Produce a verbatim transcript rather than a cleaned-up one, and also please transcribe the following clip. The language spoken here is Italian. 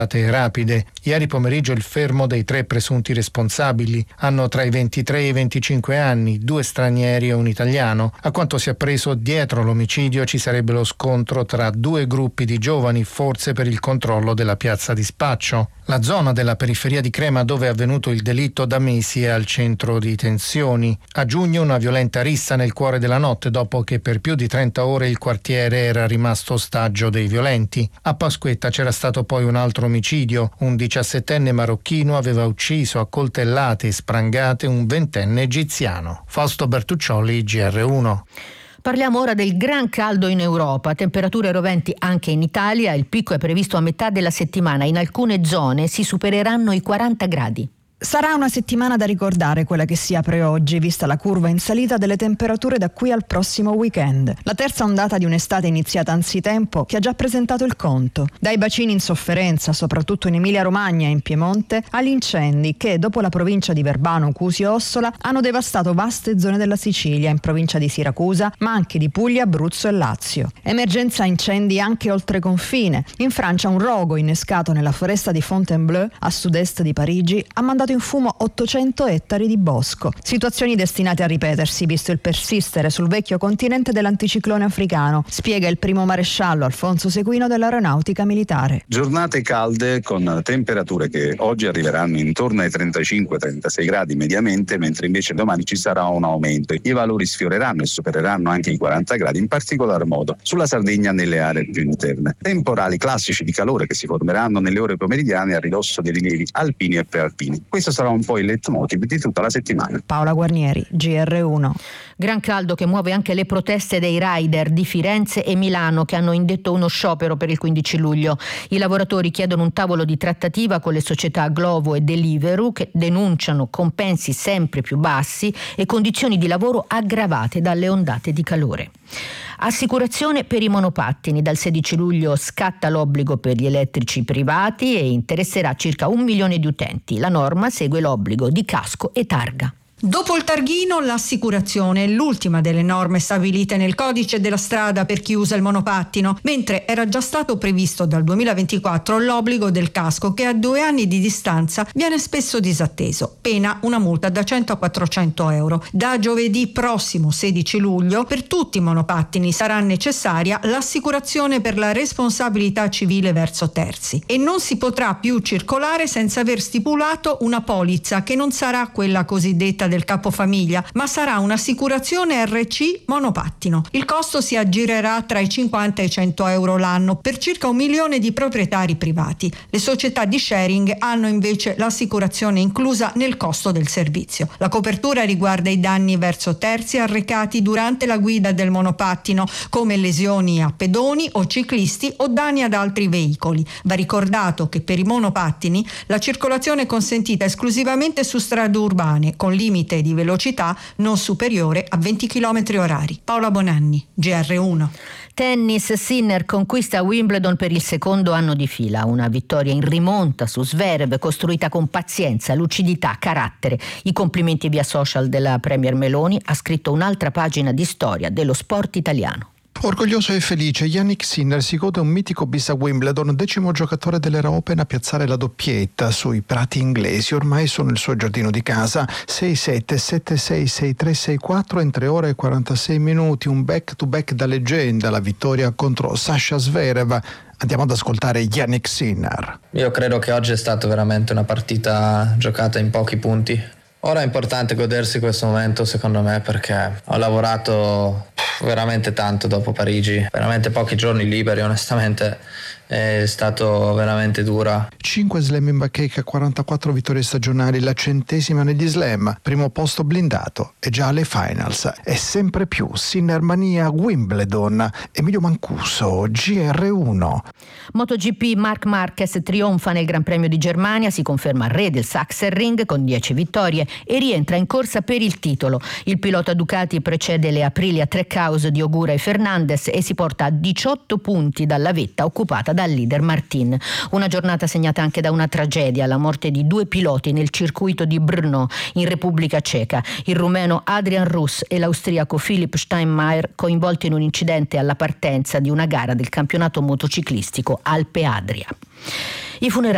rapide. Ieri pomeriggio il fermo dei tre presunti responsabili. Hanno tra i ventitré e i venticinque anni, due stranieri e un italiano. A quanto si è appreso, dietro l'omicidio ci sarebbe lo scontro tra due gruppi di giovani, forse per il controllo della piazza di spaccio. La zona della periferia di Crema dove è avvenuto il delitto da mesi è al centro di tensioni. A giugno una violenta rissa nel cuore della notte dopo che per più di trenta ore il quartiere era rimasto ostaggio dei violenti. A Pasquetta c'era stato poi un altro omicidio. Un diciassettenne marocchino aveva ucciso a coltellate e sprangate un ventenne egiziano. Fausto Bertuccioli, G R uno. Parliamo ora del gran caldo in Europa, temperature roventi anche in Italia, il picco è previsto a metà della settimana, in alcune zone si supereranno i quaranta gradi. Sarà una settimana da ricordare quella che si apre oggi, vista la curva in salita delle temperature da qui al prossimo weekend. La terza ondata di un'estate iniziata anzitempo che ha già presentato il conto. Dai bacini in sofferenza, soprattutto in Emilia-Romagna e in Piemonte, agli incendi che, dopo la provincia di Verbano, Cusio e Ossola, hanno devastato vaste zone della Sicilia, in provincia di Siracusa, ma anche di Puglia, Abruzzo e Lazio. Emergenza incendi anche oltre confine. In Francia un rogo innescato nella foresta di Fontainebleau, a sud-est di Parigi, ha mandato in fumo ottocento ettari di bosco. Situazioni destinate a ripetersi visto il persistere sul vecchio continente dell'anticiclone africano, spiega il primo maresciallo Alfonso Sequino dell'Aeronautica Militare. Giornate calde con temperature che oggi arriveranno intorno ai trentacinque trentasei gradi mediamente, mentre invece domani ci sarà un aumento. I valori sfioreranno e supereranno anche i quaranta gradi, in particolar modo sulla Sardegna nelle aree più interne. Temporali classici di calore che si formeranno nelle ore pomeridiane a ridosso dei rilievi alpini e prealpini. Questo sarà un po' il leitmotiv di tutta la settimana. Paola Guarnieri, G R uno. Gran caldo che muove anche le proteste dei rider di Firenze e Milano che hanno indetto uno sciopero per il quindici luglio. I lavoratori chiedono un tavolo di trattativa con le società Glovo e Deliveroo che denunciano compensi sempre più bassi e condizioni di lavoro aggravate dalle ondate di calore. Assicurazione per i monopattini. Dal sedici luglio scatta l'obbligo per gli elettrici privati e interesserà circa un milione di utenti. La norma segue l'obbligo di casco e targa. Dopo il targhino, l'assicurazione è l'ultima delle norme stabilite nel codice della strada per chi usa il monopattino, mentre era già stato previsto dal duemilaventiquattro l'obbligo del casco che a due anni di distanza viene spesso disatteso, pena una multa da cento a quattrocento euro. Da giovedì prossimo sedici luglio per tutti i monopattini sarà necessaria l'assicurazione per la responsabilità civile verso terzi e non si potrà più circolare senza aver stipulato una polizza che non sarà quella cosiddetta del capofamiglia, ma sarà un'assicurazione R C monopattino. Il costo si aggirerà tra i cinquanta e i cento euro l'anno per circa un milione di proprietari privati. Le società di sharing hanno invece l'assicurazione inclusa nel costo del servizio. La copertura riguarda i danni verso terzi arrecati durante la guida del monopattino, come lesioni a pedoni o ciclisti o danni ad altri veicoli. Va ricordato che per i monopattini la circolazione è consentita esclusivamente su strade urbane con limiti di velocità non superiore a venti chilometri orari. Paola Bonanni, G R uno. Tennis, Sinner conquista Wimbledon per il secondo anno di fila, una vittoria in rimonta su Zverev costruita con pazienza, lucidità, carattere. I complimenti via social della Premier Meloni, ha scritto un'altra pagina di storia dello sport italiano. Orgoglioso e felice, Jannik Sinner si gode un mitico bis a Wimbledon, decimo giocatore dell'era Open a piazzare la doppietta sui prati inglesi, ormai sono il suo giardino di casa. sei sette, sette sei, sei tre, sei quattro in tre ore e quarantasei minuti, un back to back da leggenda, la vittoria contro Sasha Zverev. Andiamo ad ascoltare Jannik Sinner. Io credo che oggi è stata veramente una partita giocata in pochi punti. Ora è importante godersi questo momento, secondo me, perché ho lavorato veramente tanto dopo Parigi, veramente pochi giorni liberi, onestamente è stato veramente dura. cinque slam in bacheca, quarantaquattro vittorie stagionali, la centesima negli slam, primo posto blindato e già alle finals. È sempre più Sinner mania Wimbledon. Emilio Mancuso, G R uno. MotoGP, Marc Marquez trionfa nel Gran Premio di Germania, si conferma re del Sachsenring con dieci vittorie e rientra in corsa per il titolo. Il pilota Ducati precede le Aprilia Trackhouse di Ogura e Fernandez e si porta a diciotto punti dalla vetta occupata dal leader Martin. Una giornata segnata anche da una tragedia, la morte di due piloti nel circuito di Brno in Repubblica Ceca, il rumeno Adrian Russ e l'austriaco Philipp Steinmeier, coinvolti in un incidente alla partenza di una gara del campionato motociclistico Alpe Adria. I funerali